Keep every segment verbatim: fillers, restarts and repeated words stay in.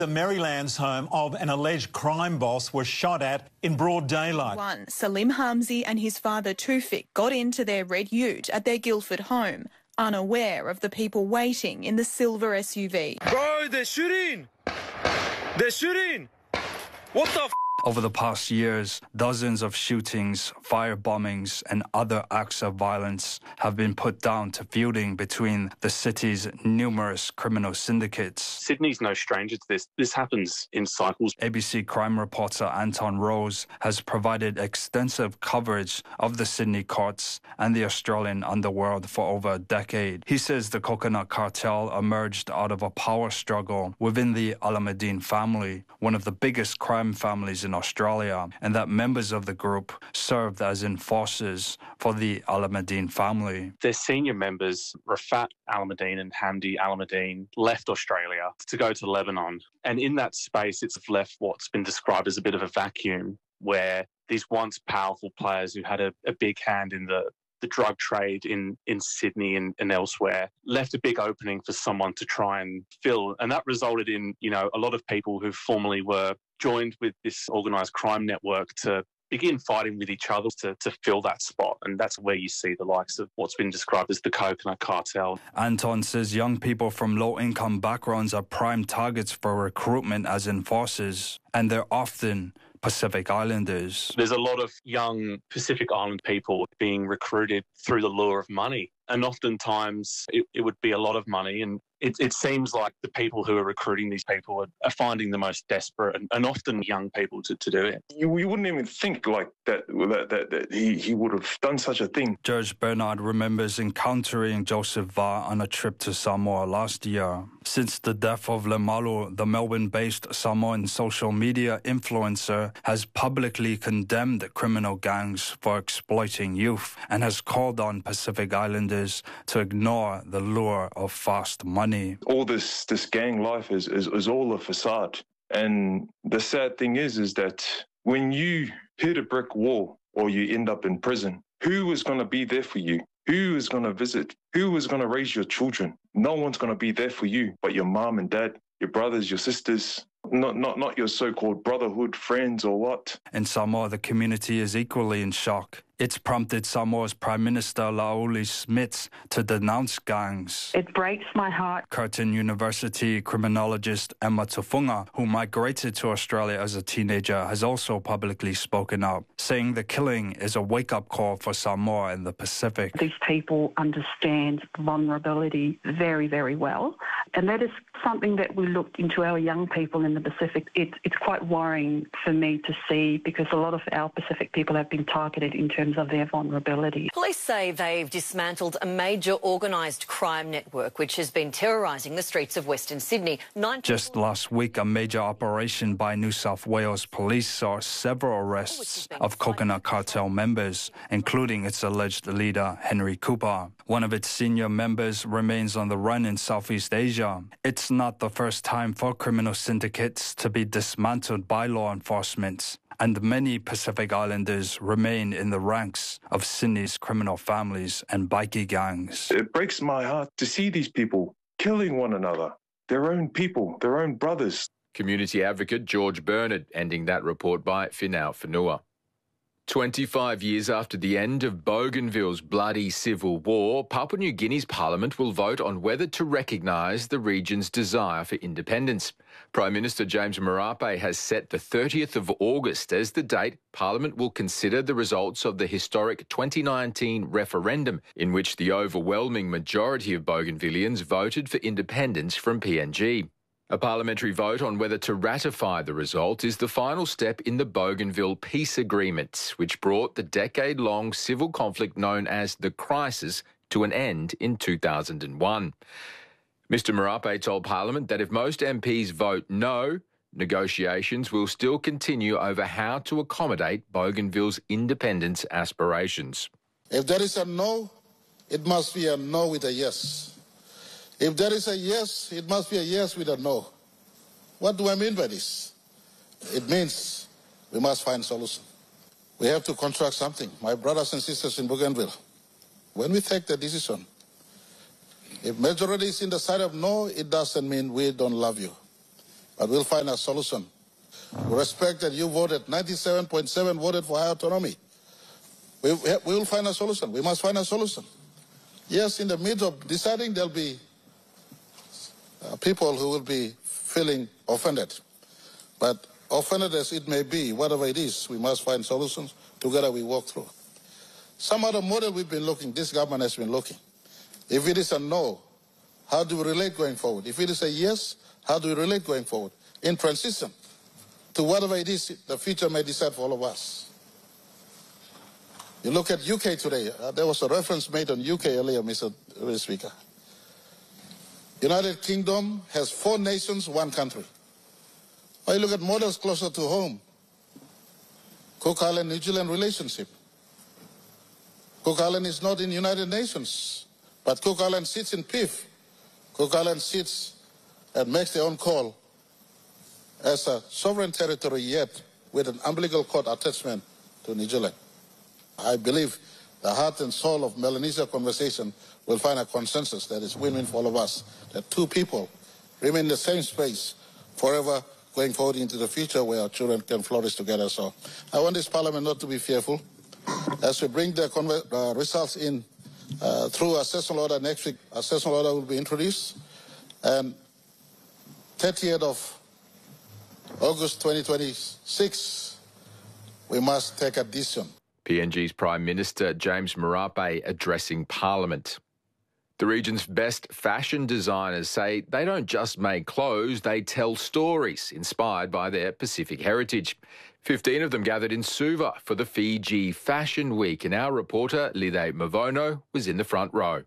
The Maryland's home of an alleged crime boss was shot at in broad daylight. One, Salim Hamzi and his father Tufik got into their red ute at their Guildford home, unaware of the people waiting in the silver S U V. Bro, they're shooting! They're shooting! What the f***? Over the past years, dozens of shootings, fire bombings and other acts of violence have been put down to feuding between the city's numerous criminal syndicates. Sydney's no stranger to this. This happens in cycles. A B C crime reporter Anton Rose has provided extensive coverage of the Sydney courts and the Australian underworld for over a decade. He says the Coconut Cartel emerged out of a power struggle within the Alameddine family, one of the biggest crime families in Australia, and that members of the group served as enforcers for the Alameddine family. Their senior members, Rafat Alameddine and Hamdi Alameddine, left Australia to go to Lebanon. And in that space, it's left what's been described as a bit of a vacuum where these once powerful players who had a, a big hand in the the drug trade in, in Sydney and, and elsewhere left a big opening for someone to try and fill. And that resulted in, you know, a lot of people who formerly were joined with this organised crime network to begin fighting with each other to, to fill that spot. And that's where you see the likes of what's been described as the Coconut Cartel. Anton says young people from low-income backgrounds are prime targets for recruitment as enforcers, and they're often Pacific Islanders. There's a lot of young Pacific Island people being recruited through the lure of money. And oftentimes it, it would be a lot of money. And it, it seems like the people who are recruiting these people are, are finding the most desperate and, and often young people to, to do it. You, you wouldn't even think like that, that, that, that he, he would have done such a thing. George Bernard remembers encountering Joseph Va on a trip to Samoa last year. Since the death of Lemalu, the Melbourne-based Samoan social media influencer has publicly condemned criminal gangs for exploiting youth and has called on Pacific Islanders to ignore the lure of fast money. All this this gang life is, is, is all a facade. And the sad thing is, is that when you hit a brick wall or you end up in prison, who is going to be there for you? Who is going to visit? Who is going to raise your children? No one's going to be there for you but your mom and dad, your brothers, your sisters, not not not your so-called brotherhood friends or what. In Samoa, the community is equally in shock. It's prompted Samoa's Prime Minister Laoli Smits to denounce gangs. It breaks my heart. Curtin University criminologist Emma Tufunga, who migrated to Australia as a teenager, has also publicly spoken up, saying the killing is a wake-up call for Samoa and the Pacific. These people understand vulnerability very, very well, and that is something that we looked into our young people in the Pacific. It, it's quite worrying for me to see because a lot of our Pacific people have been targeted in terms of their vulnerability. Police say they've dismantled a major organised crime network which has been terrorising the streets of Western Sydney. Nine Just last week, a major operation by New South Wales Police saw several arrests of Coconut Cartel members, including its alleged leader, Henry Cooper. One of its senior members remains on the run in Southeast Asia. It's not the first time for criminal syndicates to be dismantled by law enforcement, and many Pacific Islanders remain in the ranks of Sydney's criminal families and bikie gangs. It breaks my heart to see these people killing one another, their own people, their own brothers. Community advocate George Bernard ending that report by Finau Whenua. twenty-five years after the end of Bougainville's bloody civil war, Papua New Guinea's parliament will vote on whether to recognise the region's desire for independence. Prime Minister James Marape has set the thirtieth of August as the date parliament will consider the results of the historic twenty nineteen referendum, in which the overwhelming majority of Bougainvilleans voted for independence from P N G. A parliamentary vote on whether to ratify the result is the final step in the Bougainville Peace Agreement, which brought the decade-long civil conflict known as the Crisis to an end in two thousand one. Mister Marape told Parliament that if most M Ps vote no, negotiations will still continue over how to accommodate Bougainville's independence aspirations. If there is a no, it must be a no with a yes. If there is a yes, it must be a yes with a no. What do I mean by this? It means we must find a solution. We have to contract something. My brothers and sisters in Bougainville, when we take the decision, if majority is in the side of no, it doesn't mean we don't love you. but we'll find a solution. We respect that you voted, ninety-seven point seven voted for higher autonomy. We, we will find a solution. We must find a solution. Yes, in the midst of deciding, there'll be uh, people who will be feeling offended. But offended as it may be, whatever it is, we must find solutions. Together we walk through. Some other model we've been looking, this government has been looking. If it is a no, how do we relate going forward? If it is a yes, how do we relate going forward? In transition to whatever it is the future may decide for all of us. You look at U K today. Uh, there was a reference made on U K earlier, Mister Speaker. United Kingdom has four nations, one country. Or you look at models closer to home. Cook Island-New Zealand relationship. Cook Island is not in United Nations, but Cook Island sits in P I F. Cook Island sits and makes their own call as a sovereign territory, yet with an umbilical cord attachment to New Zealand. I believe the heart and soul of Melanesia conversation will find a consensus that is win-win for all of us, that two people remain in the same space forever going forward into the future where our children can flourish together. So I want this Parliament not to be fearful. As we bring the uh, results in uh, through assessment order next week, assessment order will be introduced. And thirtieth of August twenty twenty-six, we must take a decision. P N G's Prime Minister James Marape addressing Parliament. The region's best fashion designers say they don't just make clothes, they tell stories inspired by their Pacific heritage. Fifteen of them gathered in Suva for the Fiji Fashion Week, and our reporter Lide Mavono was in the front row.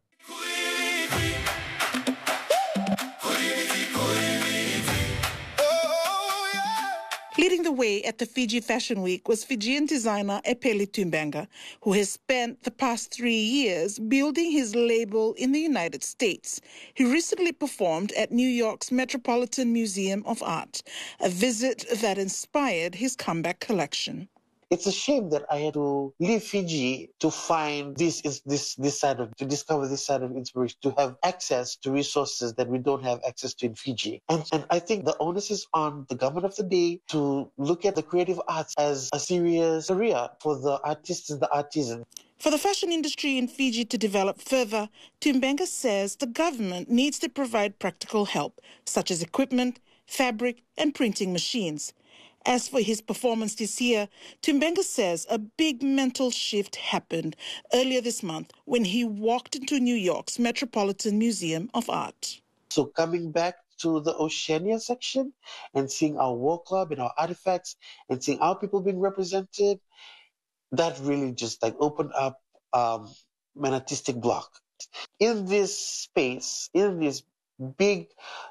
Leading the way at the Fiji Fashion Week was Fijian designer Epeli Tumbanga, who has spent the past three years building his label in the United States. He recently performed at New York's Metropolitan Museum of Art, a visit that inspired his comeback collection. It's a shame that I had to leave Fiji to find this is this this side of to discover this side of inspiration, to have access to resources that we don't have access to in Fiji. And and I think the onus is on the government of the day to look at the creative arts as a serious career for the artists and the artisans. For the fashion industry in Fiji to develop further, Tumbanga says the government needs to provide practical help, such as equipment, fabric, and printing machines. As for his performance this year, Tumbanga says a big mental shift happened earlier this month when he walked into New York's Metropolitan Museum of Art. So coming back to the Oceania section and seeing our war club and our artifacts and seeing our people being represented, that really just like opened up um, an artistic block. In this space, in this big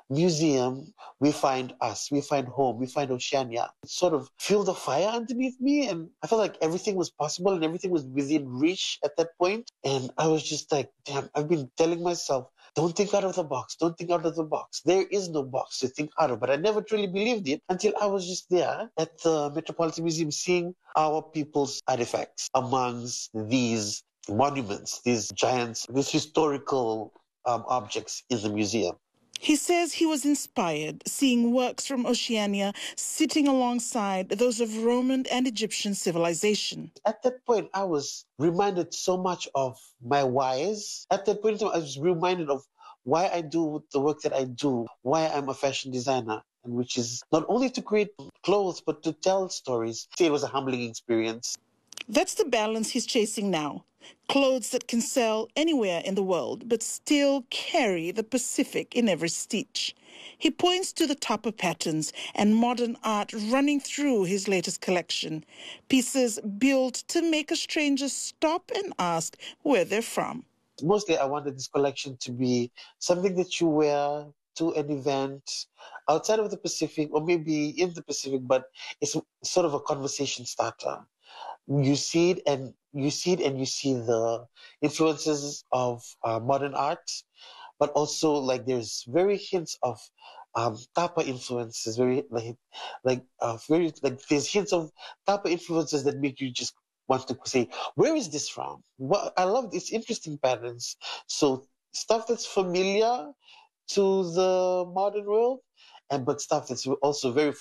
museum, we find us, we find home, we find Oceania. It sort of fueled a fire underneath me, and I felt like everything was possible and everything was within reach at that point. And I was just like, damn, I've been telling myself, don't think out of the box, don't think out of the box. There is no box to think out of, but I never truly believed it until I was just there at the Metropolitan Museum seeing our people's artifacts amongst these monuments, these giants, these historical Um, objects in the museum. He says he was inspired seeing works from Oceania sitting alongside those of Roman and Egyptian civilization. At that point, I was reminded so much of my whys. At that point, I was reminded of why I do the work that I do, why I'm a fashion designer, and which is not only to create clothes, but to tell stories. It was a humbling experience. That's the balance he's chasing now. Clothes that can sell anywhere in the world, but still carry the Pacific in every stitch. He points to the tapa patterns and modern art running through his latest collection. Pieces built to make a stranger stop and ask where they're from. Mostly I wanted this collection to be something that you wear to an event outside of the Pacific, or maybe in the Pacific, but it's sort of a conversation starter. You see it and you see it and you see the influences of uh, modern art, but also like there's very hints of um, tapa influences, very like like uh, very like there's hints of tapa influences that make you just want to say, where is this from? What I love these interesting patterns. So stuff that's familiar to the modern world, and but stuff that's also very